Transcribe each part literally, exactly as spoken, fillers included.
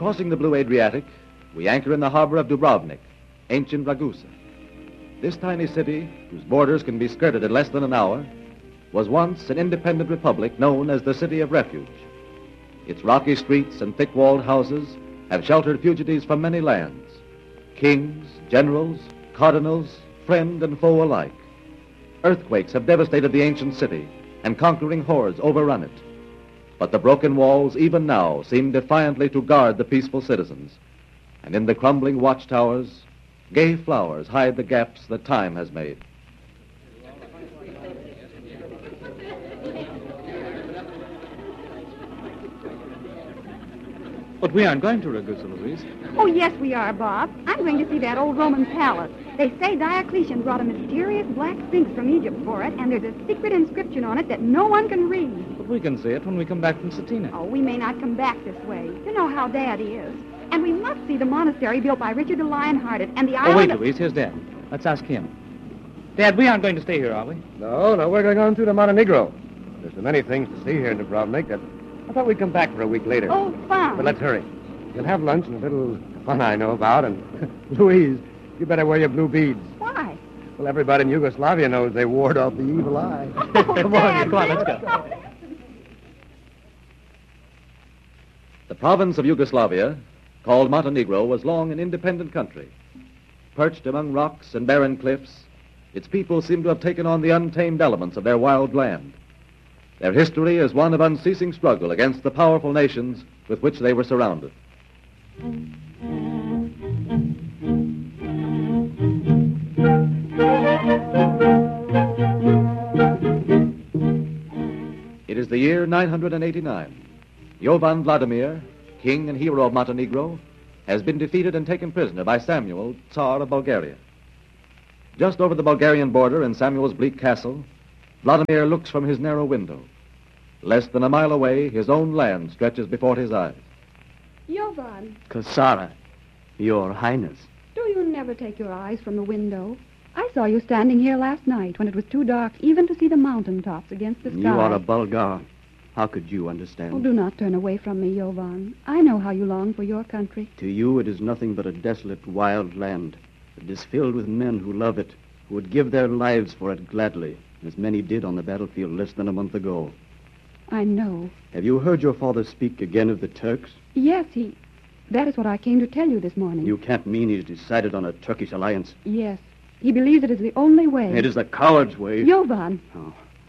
Crossing the blue Adriatic, we anchor in the harbor of Dubrovnik, ancient Ragusa. This tiny city, whose borders can be skirted in less than an hour, was once an independent republic known as the City of Refuge. Its rocky streets and thick-walled houses have sheltered fugitives from many lands, kings, generals, cardinals, friend and foe alike. Earthquakes have devastated the ancient city, and conquering hordes overrun it. But the broken walls, even now, seem defiantly to guard the peaceful citizens. And in the crumbling watchtowers, gay flowers hide the gaps that time has made. But we aren't going to Ragusa, Louise. Oh, yes, we are, Bob. I'm going to see that old Roman palace. They say Diocletian brought a mysterious black sphinx from Egypt for it, and there's a secret inscription on it that no one can read. But we can see it when we come back from Satina. Oh, we may not come back this way. You know how Daddy is. And we must see the monastery built by Richard the Lionhearted and the island... Oh, wait, of... Louise, here's Dad. Let's ask him. Dad, we aren't going to stay here, are we? No, no, we're going on through to Montenegro. There's so many things to see here in Dubrovnik that I thought we'd come back for a week later. Oh, fun. But let's hurry. You'll have lunch and a little fun I know about, and Louise, you better wear your blue beads. Why? Well, everybody in Yugoslavia knows they ward off the evil eye. Oh, Come on, Dad, come on, let's really? go. The province of Yugoslavia, called Montenegro, was long an independent country. Perched among rocks and barren cliffs, its people seem to have taken on the untamed elements of their wild land. Their history is one of unceasing struggle against the powerful nations with which they were surrounded. It is the year nine hundred eighty-nine. Jovan Vladimir, king and hero of Montenegro, has been defeated and taken prisoner by Samuel, Tsar of Bulgaria. Just over the Bulgarian border in Samuel's bleak castle, Vladimir looks from his narrow window. Less than a mile away, his own land stretches before his eyes. Jovan, Kosara, Your Highness. do you never take your eyes from the window? I saw you standing here last night when it was too dark even to see the mountaintops against the sky. You are a Bulgar. How could you understand? Oh, do not turn away from me, Jovan. I know how you long for your country. To you, it is nothing but a desolate, wild land. It is filled with men who love it, who would give their lives for it gladly, as many did on the battlefield less than a month ago. I know. Have you heard your father speak again of the Turks? Yes, he... That is what I came to tell you this morning. You can't mean he's decided on a Turkish alliance. Yes. He believes it is the only way. It is the coward's way. Jovan. Oh.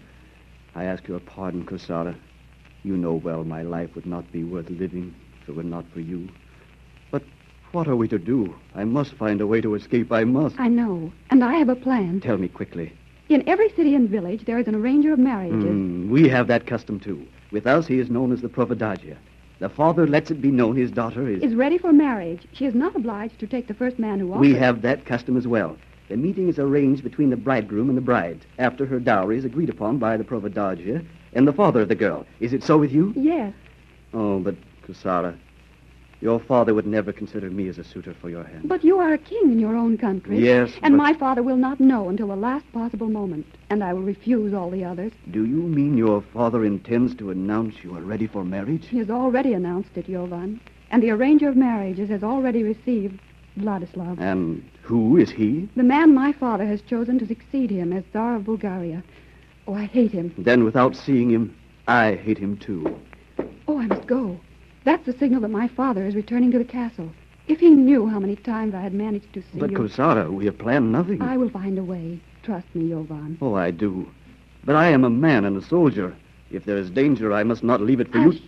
I ask your pardon, Kosara. You know well my life would not be worth living if it were not for you. But what are we to do? I must find a way to escape. I must. I know. And I have a plan. Tell me quickly. In every city and village, there is an arranger of marriages. Mm, we have that custom, too. With us, he is known as the Providagia. The father lets it be known his daughter is... Is ready for marriage. She is not obliged to take the first man who offers. We have that custom as well. The meeting is arranged between the bridegroom and the bride, after her dowry is agreed upon by the Providagia and the father of the girl. Is it so with you? Yes. Oh, but, Kusara, your father would never consider me as a suitor for your hand. But you are a king in your own country. Yes, And but- my father will not know until the last possible moment. And I will refuse all the others. Do you mean your father intends to announce you are ready for marriage? He has already announced it, Jovan. And the arranger of marriages has already received Vladislav. And who is he? The man my father has chosen to succeed him as Tsar of Bulgaria. Oh, I hate him. Then, without seeing him, I hate him too. Oh, I must go. That's the signal that my father is returning to the castle. If he knew how many times I had managed to see But, you... Kosara, we have planned nothing. I will find a way. Trust me, Jovan. Oh, I do. But I am a man and a soldier. If there is danger, I must not leave it for Hush. you.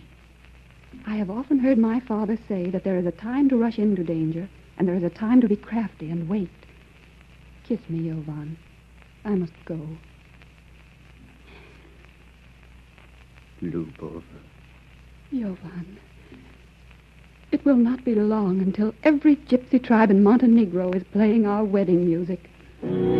I have often heard my father say that there is a time to rush into danger, and there is a time to be crafty and wait. Kiss me, Jovan. I must go. Lubov. Jovan. It will not be long until every gypsy tribe in Montenegro is playing our wedding music.